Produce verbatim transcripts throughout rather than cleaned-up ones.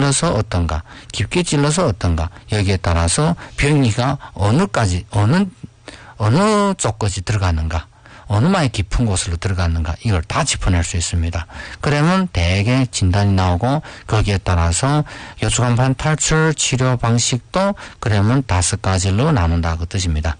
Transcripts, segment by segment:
찔러서 어떤가, 깊게 찔러서 어떤가, 여기에 따라서 병리가 어느까지, 어느, 어느 쪽까지 들어가는가, 어느 많이 깊은 곳으로 들어갔는가, 이걸 다 짚어낼 수 있습니다. 그러면 대개 진단이 나오고, 거기에 따라서 요추간판 탈출 치료 방식도 그러면 다섯 가지로 나눈다 그 뜻입니다.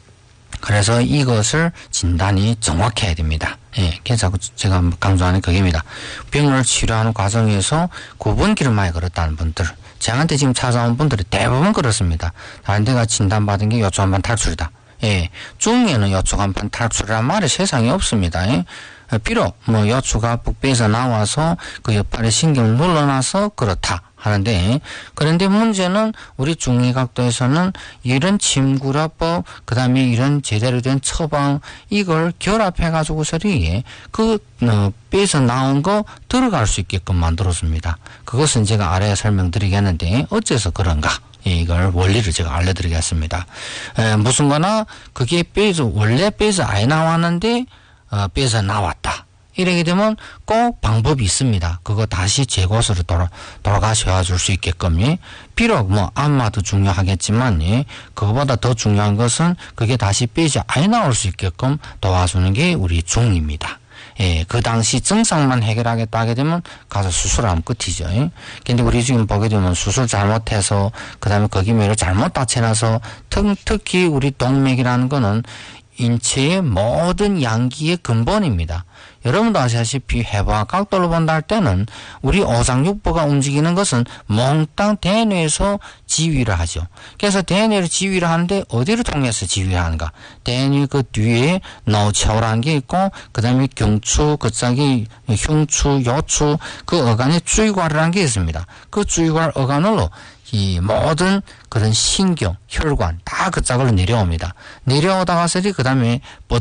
그래서 이것을 진단이 정확해야 됩니다. 예, 그래서 제가 강조하는 그게입니다. 병을 치료하는 과정에서 구분기를 많이 걸었다는 분들, 저한테 지금 찾아온 분들이 대부분 그렇습니다. 다른 데가 진단받은 게 요추간판 탈출이다. 예, 중에는 요추간판 탈출이란 말이 세상에 없습니다. 예. 비록 뭐 요추가 북배에서 나와서 그 옆팔에 신경을 눌러놔서 그렇다 하는데, 그런데 문제는 우리 중의각도에서는 이런 침구라법, 그 다음에 이런 제대로 된 처방, 이걸 결합해가지고서리 그 어, 배에서 나온 거 들어갈 수 있게끔 만들었습니다. 그것은 제가 아래에 설명드리겠는데 어째서 그런가? 이걸 원리를 제가 알려드리겠습니다. 에, 무슨 거나 그게 배에서 원래 배에서 아예 나왔는데 어, 배에서 나왔다. 이렇게 되면 꼭 방법이 있습니다. 그거 다시 제 곳으로 돌아, 돌아가셔야 줄 수 있게끔. 예. 비록 뭐 안마도 중요하겠지만, 예. 그거보다 더 중요한 것은 그게 다시 배에서 아예 나올 수 있게끔 도와주는 게 우리 중입니다. 예, 그 당시 증상만 해결하겠다 하게 되면 가서 수술하면 끝이죠. 예. 근데 우리 지금 보게 되면 수술 잘못해서, 그 다음에 거기 매를 잘못 다쳐놔서, 특, 특히 우리 동맥이라는 거는 인체의 모든 양기의 근본입니다. 여러분도 아시다시피 해부학 각도로 본다 할 때는 우리 오장육부가 움직이는 것은 몽땅 대뇌에서 지휘를 하죠. 그래서 대뇌를 지휘를 하는데 어디를 통해서 지휘를 하는가? 대뇌 그 뒤에 노초라는 게 있고, 그 다음에 경추, 그 짝이 흉추, 요추, 그 어간에 주의관이라는 게 있습니다. 그 주의관 어간으로 이 모든 그런 신경, 혈관 다 그 짝으로 내려옵니다. 내려오다가서리 그 다음에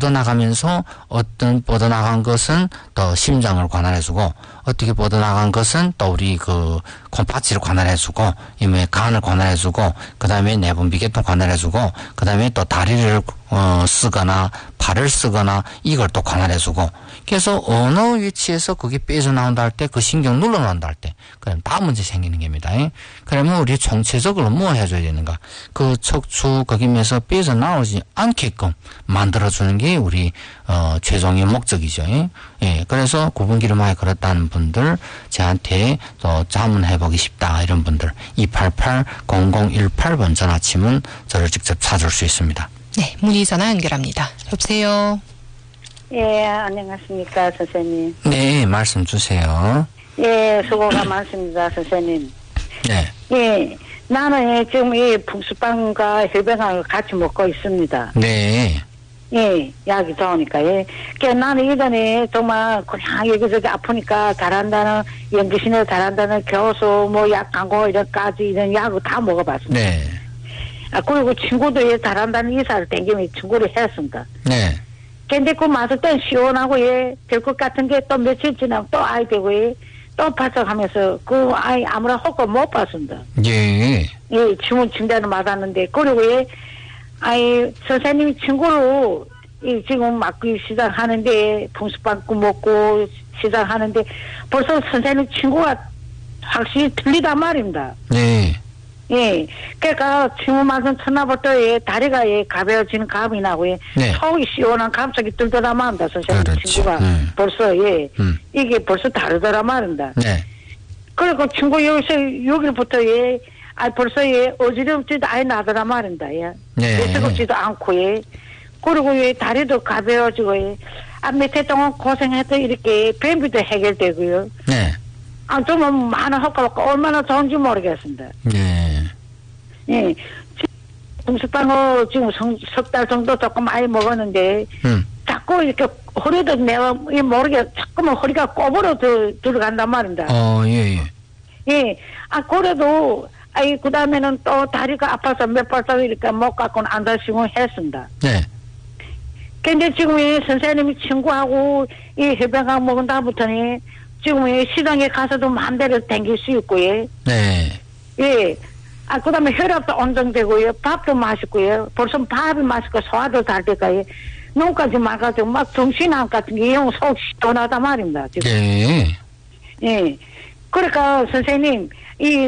뻗어나가면서 어떤 뻗어나간 것은 더 심장을 관할해주고, 어떻게 뻗어나간 것은 또 우리 그 콩팥지를 관할해주고, 이외에 간을 관할해주고, 그 다음에 내분비계통 관할해주고, 그 다음에 또 다리를 어, 쓰거나 팔을 쓰거나 이걸 또 관할해주고, 그래서 어느 위치에서 그게 빠져나온다 할 때, 그 신경 눌러놓는다 할 때, 그럼 다 문제 생기는 겁니다. 그러면 우리 총체적으로 뭐 해줘야 되는가? 그 척추 거기면서 빠져나오지 않게끔 만들어주는 게 우리 어, 최종의 목적이죠. 예, 그래서 구분기를 많이 걸었다는 분들, 저한테 또 자문해보기 쉽다 이런 분들, 이팔팔 공공일팔 번 전화치면 저를 직접 찾을 수 있습니다. 네, 문의 전화 연결합니다. 여보세요. 예, 안녕하십니까, 선생님. 네, 말씀 주세요. 예, 수고가 많습니다, 선생님. 네. 예, 나는 지금 이 풍수빵과 혈변을 같이 먹고 있습니다. 네. 예, 약이 좋으니까, 예. 그 나는 이전에 정말 그냥 여기저기 아프니까 잘한다는, 연기신에 잘한다는 교수, 뭐 약 광고 이런까지 이런 약을 다 먹어봤습니다. 네. 아, 그리고 친구도 예, 잘한다는 의사를 땡기면 친구를 했습니다. 네. 근데 그 맞을 땐 시원하고, 예, 될 것 같은 게 또 며칠 지나면 또 아이 되고, 예, 또 발작하면서 그 아이 아무런 효과 못 봤습니다. 예. 예, 침은 침대는 맞았는데, 그리고 예, 아이, 선생님이 친구로, 이 지금 맡기 시작하는데, 풍수빵꾸 먹고 시작하는데, 벌써 선생님 친구가 확실히 틀리단 말입니다. 네. 예. 그러니까, 친구 말씀 첫날부터 예, 다리가 예, 가벼워지는 감이 나고, 예, 네. 속이 시원한 감촉이 들더라 말입니다, 선생님 그렇지. 친구가. 음. 벌써, 예. 음. 이게 벌써 다르더라 말입니다. 네. 그리고 친구 여기서 육 일부터 예, 아 벌써 예, 어지럽지도 아예 나더라 말입니다, 예. 네. 뜨겁지도 않고, 예. 그리고 예, 다리도 가벼워지고, 예. 아, 며칠 동안 고생해도 이렇게 변비도 해결되고요. 네. 아, 정말 많은 효과가 얼마나 좋은지 모르겠습니다. 네. 예. 풍수빵을 지금 석 달 정도 조금 많이 먹었는데, 음. 자꾸 이렇게 허리도 내가 모르게 자꾸만 허리가 꼬부러 들, 들어간단 말입니다. 어, 예, 예. 예. 아, 그래도, 아이, 그 다음에는 또 다리가 아파서 몇 발짝 이렇게 못 갖고는 앉아시고 했습니다. 네. 근데 지금 이 선생님이 친구하고 이 해변강 먹은 다음부터는 지금 이 시장에 가서도 마음대로 댕길 수 있고요. 네. 예. 아, 그 다음에 혈압도 안정되고요. 밥도 맛있고요. 벌써 밥이 맛있고 소화도 잘 될까요. 눈까지 막아가지고 막 정신안 같은 게 영 속 시원하단 말입니다. 지금. 네. 예. 그러니까 선생님, 이